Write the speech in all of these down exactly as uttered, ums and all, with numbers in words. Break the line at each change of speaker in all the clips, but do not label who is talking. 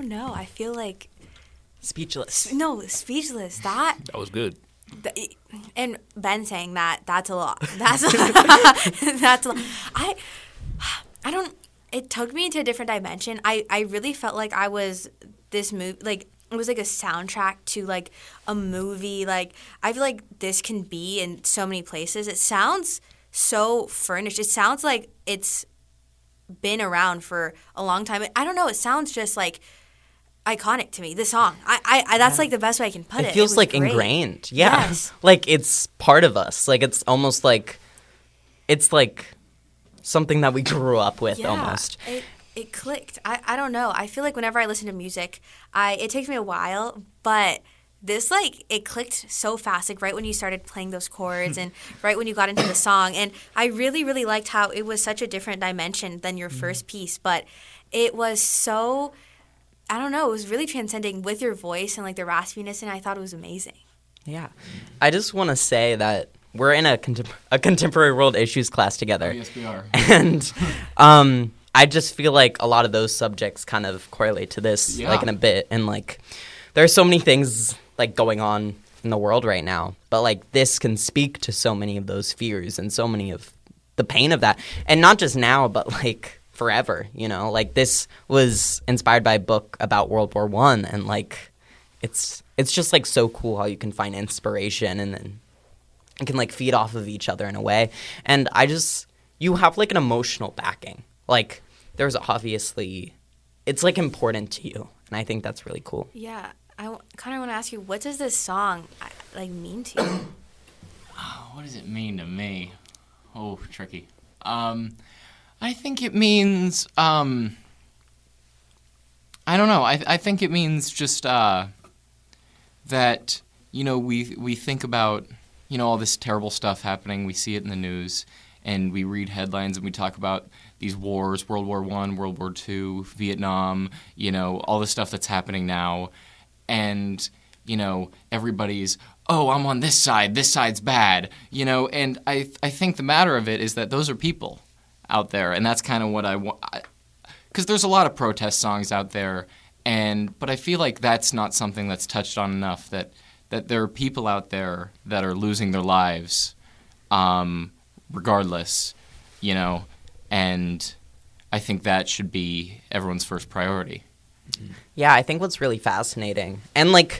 don't know. I feel like
speechless.
No, speechless. That
that was good.
The, and Ben saying that, that's a lot. That's a, that's a lot. I I don't. It took me into a different dimension. I, I really felt like I was this movie, like, it was like a soundtrack to, like, a movie. Like, I feel like this can be in so many places. It sounds so furnished. It sounds like it's been around for a long time. I don't know. It sounds just, like, iconic to me, the song. I, I, I That's, yeah. like, the best way I can put it.
It feels,
it
like,
great.
ingrained. Yeah.
Yes.
Like, it's part of us. Like, it's almost like, it's, like... something that we grew up with
yeah,
almost.
It, it clicked. I, I don't know. I feel like whenever I listen to music, I it takes me a while, but this, like, it clicked so fast, like right when you started playing those chords and right when you got into the song. And I really, really liked how it was such a different dimension than your first piece, but it was so, I don't know, it was really transcending with your voice and, like, the raspiness, and I thought it was amazing.
Yeah. I just want to say that we're in a, contem- a contemporary world issues class together.
Oh, yes, we are.
And um, I just feel like a lot of those subjects kind of correlate to this, yeah. like, in a bit. And, like, there are so many things, like, going on in the world right now. But, like, this can speak to so many of those fears and so many of the pain of that. And not just now, but, like, forever, you know? Like, this was inspired by a book about World War One. And, like, it's it's just, like, so cool how you can find inspiration and then... and can, like, feed off of each other in a way. And I just, you have, like, an emotional backing. Like, there's obviously, it's, like, important to you. And I think that's really cool.
Yeah. I w- kind of want to ask you, what does this song, like, mean to you?
What does it mean to me? Oh, tricky. Um, I think it means, um, I don't know. I, I think it means just uh, that, you know, we we think about... you know, all this terrible stuff happening. We see it in the news, and we read headlines, and we talk about these wars, World War One, World War Two, Vietnam, you know, all the stuff that's happening now. And, you know, everybody's, oh, I'm on this side, this side's bad, you know. And I I think the matter of it is that those are people out there, and that's kind of what I want. Because there's a lot of protest songs out there, and but I feel like that's not something that's touched on enough, that that there are people out there that are losing their lives um, regardless, you know, and I think that should be everyone's first priority.
Yeah, I think what's really fascinating, and, like,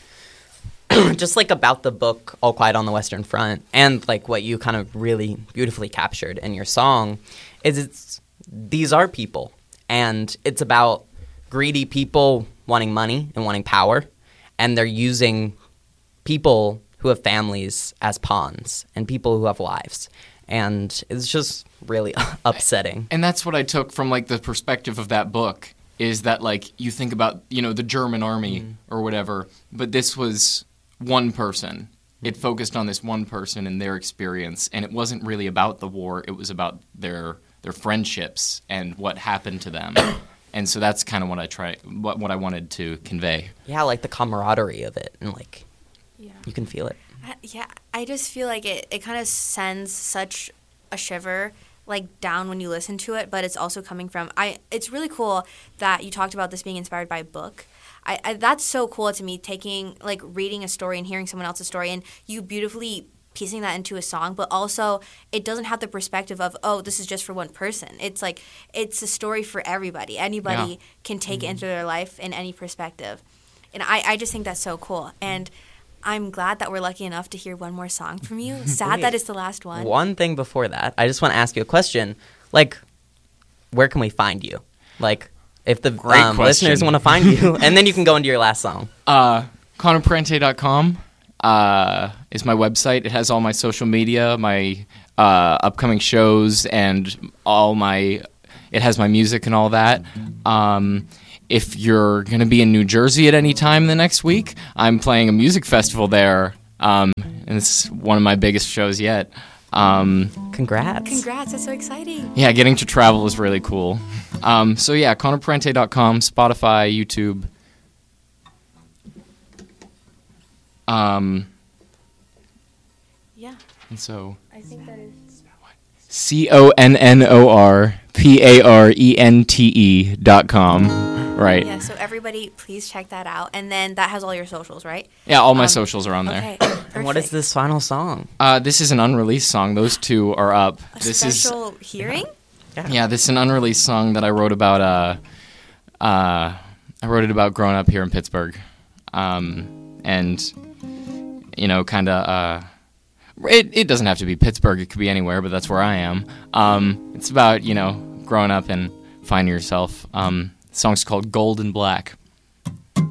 just, like, about the book All Quiet on the Western Front, and, like, what you kind of really beautifully captured in your song, is it's these are people, and it's about greedy people wanting money and wanting power, and they're using people who have families as pawns and people who have lives. And it's just really upsetting.
And that's what I took from, like, the perspective of that book, is that, like, you think about, you know, the German army mm. or whatever, but this was one person. It focused on this one person and their experience, and it wasn't really about the war. It was about their their friendships and what happened to them. And so that's kind of what I try, what what I wanted to convey.
Yeah, like the camaraderie of it, and, like,
yeah.
you can feel it.
I, yeah, I just feel like it, it kind of sends such a shiver, like, down when you listen to it, but it's also coming from, I. It's really cool that you talked about this being inspired by a book. I, I that's so cool to me, taking, like, reading a story and hearing someone else's story, and you beautifully piecing that into a song, but also it doesn't have the perspective of, oh, this is just for one person. It's like, it's a story for everybody. Anybody yeah. can take mm-hmm. it into their life in any perspective. And I, I just think that's so cool. And I'm glad that we're lucky enough to hear one more song from you. Sad
Wait,
that it's the last one.
One thing before that, I just want to ask you a question. Like, where can we find you? Like, if the um, listeners want to find you, and then you can go into your last song.
Uh, Connor Parente dot com uh, is my website. It has all my social media, my uh, upcoming shows, and all my. It has my music and all that. Um, if you're going to be in New Jersey at any time the next week, I'm playing a music festival there, um, and it's one of my biggest shows yet. Um,
Congrats.
Congrats, that's so exciting.
Yeah, getting to travel is really cool. Um, so yeah, Connor Parente dot com, Spotify, YouTube. Um,
yeah.
And so...
I think that is...
C O N N O R P A R E N T E dot com. Right.
Yeah, so everybody, please check that out. And then that has all your socials, right?
Yeah, all my
Um,
socials are on there.
Okay,
And what is
perfect.
this final song?
Uh, this is an unreleased song. Those two are up.
A
this is
special hearing?
yeah, this is an unreleased song that I wrote about. Uh, uh, I wrote it about growing up here in Pittsburgh, um, and you know, kind of. Uh, it it doesn't have to be Pittsburgh. It could be anywhere, but that's where I am. Um, it's about you know growing up and finding yourself. Um, the song's called "Gold and Black."